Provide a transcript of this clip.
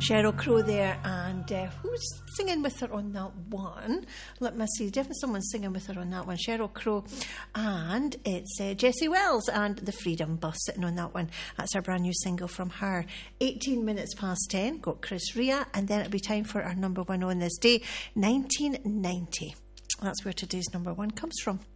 Sheryl Crow there, and who's singing with her on that one? Let me see, definitely someone singing with her on that one. Sheryl Crow, and it's Jessie Wells and the Freedom Bus sitting on that one. That's our brand new single from her. 18 minutes past 10, got Chris Rea, and then it'll be time for our number one on this day, 1990. That's where today's number one comes from.